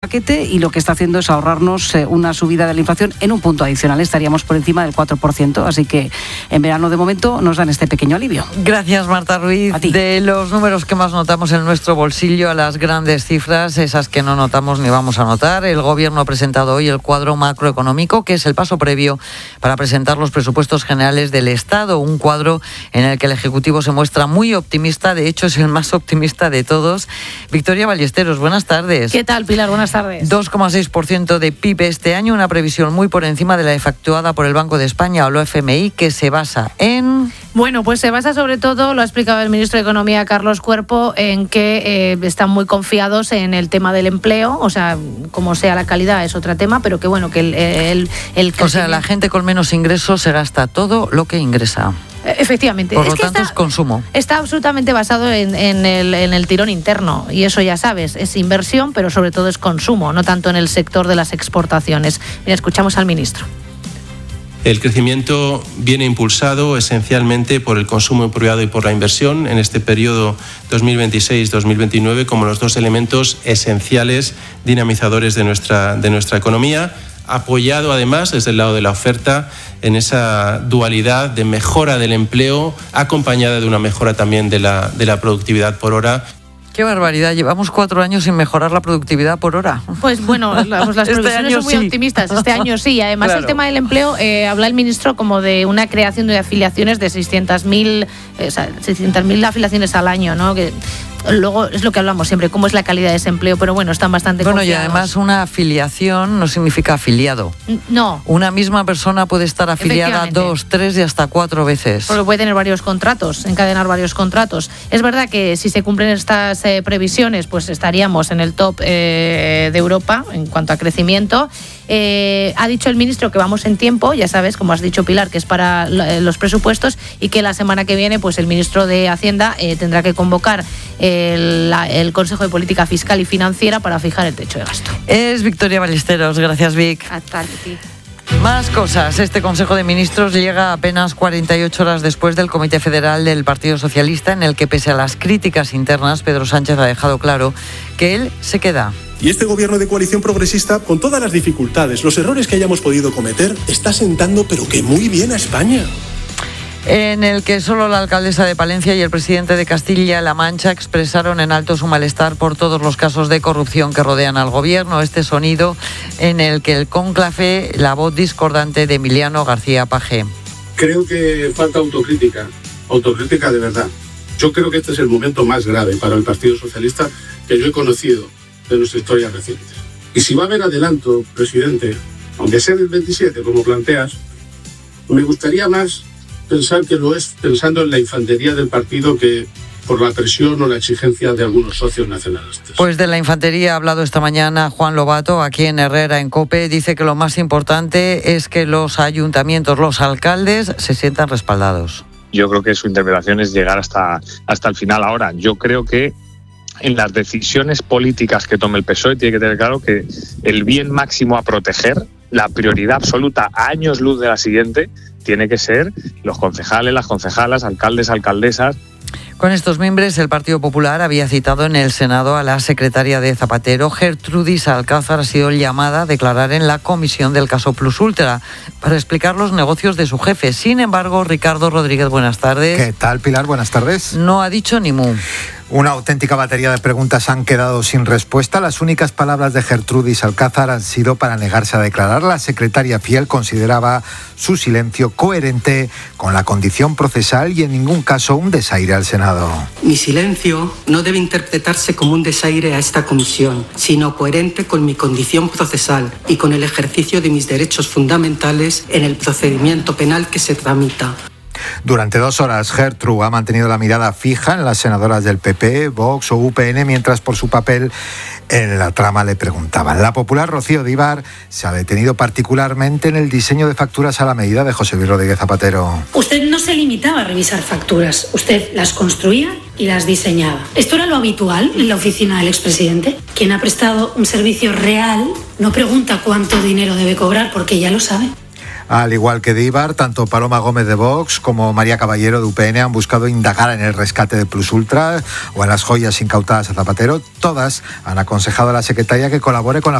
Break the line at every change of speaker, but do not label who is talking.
paquete y lo que está haciendo es ahorrarnos una subida de la inflación en un punto adicional. Estaríamos por encima del 4%, así que en verano de momento nos dan este pequeño alivio.
Gracias, Marta Ruiz. De los números que más notamos en nuestro bolsillo a las grandes cifras, esas que no notamos ni vamos a notar, el Gobierno ha presentado hoy el cuadro macroeconómico, que es el paso previo para presentar los presupuestos generales del Estado, un cuadro en el que el Ejecutivo se muestra muy optimista, de hecho es el más optimista de todos. Victoria Ballesteros, buenas tardes.
¿Qué tal, Pilar? Buenas tardes.
2,6% de PIB este año, una previsión muy por encima de la efectuada por el Banco de España o la FMI, que se basa en...
Bueno, pues se basa sobre todo, lo ha explicado el ministro de Economía, Carlos Cuerpo, en que están muy confiados en el tema del empleo, o sea, como sea la calidad es otro tema, pero que bueno, que el
O sea, la gente con menos ingresos se gasta todo lo que ingresa.
Efectivamente.
Por lo tanto, es consumo.
Está absolutamente basado en el tirón interno, y eso ya sabes, es inversión, pero sobre todo es consumo, no tanto en el sector de las exportaciones. Mira, escuchamos al ministro.
El crecimiento viene impulsado esencialmente por el consumo privado y por la inversión en este periodo 2026-2029 como los dos elementos esenciales dinamizadores de nuestra economía, apoyado además desde el lado de la oferta en esa dualidad de mejora del empleo acompañada de una mejora también de la productividad por hora.
¡Qué barbaridad! Llevamos 4 años sin mejorar la productividad por hora.
Pues bueno, las previsiones son muy optimistas. Este año sí. Además, claro. El tema del empleo, habla el ministro como de una creación de afiliaciones de 600.000 afiliaciones al año, ¿no? Que luego es lo que hablamos siempre, cómo es la calidad de ese empleo, pero bueno, están bastante confiados.
Y además una afiliación no significa afiliado.
No.
Una misma persona puede estar afiliada 2, 3 y hasta 4 veces.
Porque puede tener varios contratos, encadenar varios contratos. Es verdad que si se cumplen estas previsiones, pues estaríamos en el top de Europa en cuanto a crecimiento. Ha dicho el ministro que vamos en tiempo, ya sabes, como has dicho, Pilar, que es para los presupuestos, y que la semana que viene pues el ministro de Hacienda tendrá que convocar el Consejo de Política Fiscal y Financiera para fijar el techo de gasto.
Es Victoria Ballesteros. Gracias, Vic.
Hasta ti.
Más cosas. Este Consejo de Ministros llega apenas 48 horas después del Comité Federal del Partido Socialista, en el que, pese a las críticas internas, Pedro Sánchez ha dejado claro que él se queda.
Y este gobierno de coalición progresista, con todas las dificultades, los errores que hayamos podido cometer, está sentando pero que muy bien a España.
En el que solo la alcaldesa de Palencia y el presidente de Castilla-La Mancha expresaron en alto su malestar por todos los casos de corrupción que rodean al gobierno. Este sonido en el que el cónclave, la voz discordante de Emiliano García Paje.
Creo que falta autocrítica de verdad. Yo creo que este es el momento más grave para el Partido Socialista que yo he conocido de nuestra historia reciente. Y si va a haber adelanto, presidente, aunque sea del 27, como planteas, me gustaría más pensar que lo es pensando en la infantería del partido que por la presión o la exigencia de algunos socios nacionalistas.
Pues de la infantería ha hablado esta mañana Juan Lobato, aquí en Herrera, en COPE. Dice que lo más importante es que los ayuntamientos, los alcaldes, se sientan respaldados.
Yo creo que su interpretación es llegar hasta el final. Ahora, yo creo que en las decisiones políticas que tome el PSOE tiene que tener claro que el bien máximo a proteger, la prioridad absoluta a años luz de la siguiente, tiene que ser los concejales, las concejalas, alcaldes, alcaldesas.
Con estos miembros, el Partido Popular había citado en el Senado a la secretaria de Zapatero, Gertrudis Alcázar, ha sido llamada a declarar en la comisión del caso Plus Ultra para explicar los negocios de su jefe. Sin embargo, Ricardo Rodríguez, buenas tardes.
¿Qué tal, Pilar? Buenas tardes.
No ha dicho ni mu.
Una auténtica batería de preguntas han quedado sin respuesta. Las únicas palabras de Gertrudis Alcázar han sido para negarse a declarar. La secretaria fiel consideraba su silencio coherente con la condición procesal y en ningún caso un desaire al Senado.
Mi silencio no debe interpretarse como un desaire a esta comisión, sino coherente con mi condición procesal y con el ejercicio de mis derechos fundamentales en el procedimiento penal que se tramita.
Durante 2 horas, Gertrude ha mantenido la mirada fija en las senadoras del PP, Vox o UPN, mientras por su papel en la trama le preguntaban. La popular Rocío Díbar se ha detenido particularmente en el diseño de facturas a la medida de José Luis Rodríguez Zapatero.
Usted no se limitaba a revisar facturas, usted las construía y las diseñaba. ¿Esto era lo habitual en la oficina del expresidente? Quien ha prestado un servicio real no pregunta cuánto dinero debe cobrar porque ya lo sabe.
Al igual que Díbar, tanto Paloma Gómez de Vox como María Caballero de UPN han buscado indagar en el rescate de Plus Ultra o en las joyas incautadas a Zapatero. Todas han aconsejado a la secretaria que colabore con la